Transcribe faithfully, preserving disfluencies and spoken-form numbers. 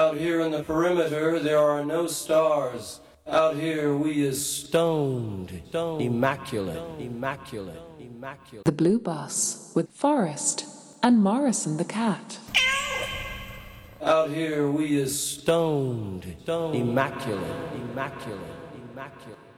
Out here in the perimeter, there are no stars. Out here, we is stoned, immaculate, immaculate, immaculate. The Blue Bus with Forrest and Morrison the cat. Out here, we is stoned, immaculate, immaculate, immaculate.